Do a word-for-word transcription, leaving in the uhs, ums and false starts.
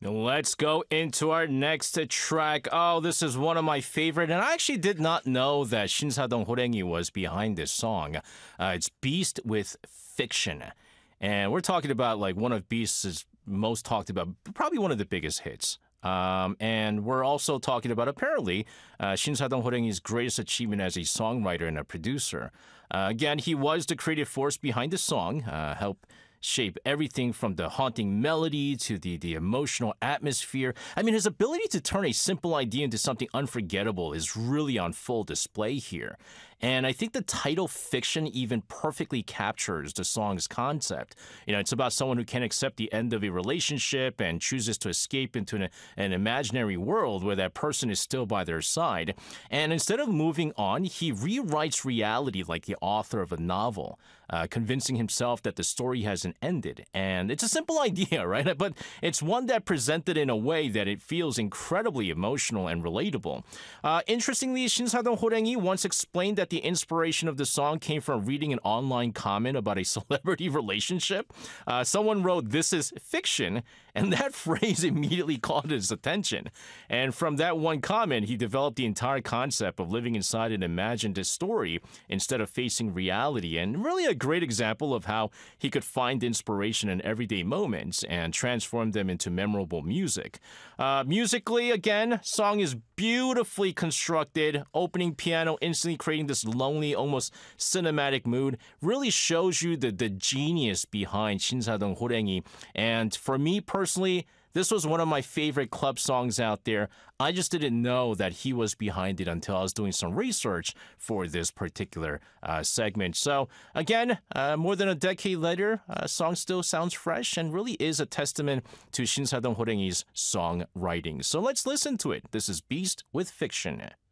Let's go into our next track. Oh, this is one of my favorite, and I actually did not know that Shinsadong Horengi was behind this song. Uh, it's Beast with Fiction. And we're talking about like one of Beast's most talked about, probably one of the biggest hits. Um, and we're also talking about, apparently, uh, Shinsadong Horengi's greatest achievement as a songwriter and a producer. Uh, again, he was the creative force behind the song, uh, helped shape everything from the haunting melody to the, the emotional atmosphere. I mean, his ability to turn a simple idea into something unforgettable is really on full display here. And I think the title Fiction even perfectly captures the song's concept. You know, it's about someone who can't accept the end of a relationship and chooses to escape into an, an imaginary world where that person is still by their side. And instead of moving on, he rewrites reality like the author of a novel, uh, convincing himself that the story hasn't ended. And it's a simple idea, right? But it's one that presented in a way that it feels incredibly emotional and relatable. Uh, interestingly, Shinsadong Horengi once explained that the inspiration of the song came from reading an online comment about a celebrity relationship. Uh, someone wrote, "This is fiction," and that phrase immediately caught his attention. And from that one comment, he developed the entire concept of living inside an imagined story instead of facing reality. And really a great example of how he could find inspiration in everyday moments and transform them into memorable music. Uh, musically, again, song is beautifully constructed. Opening piano, instantly creating this lonely, almost cinematic mood, really shows you the, the genius behind Shinsadong Horengi. And for me personally, this was one of my favorite club songs out there. I just didn't know that he was behind it until I was doing some research for this particular uh, segment. So again, uh, more than a decade later, uh, song still sounds fresh and really is a testament to Shinsadong Horengi's songwriting. So let's listen to it. This is Beast with Fiction.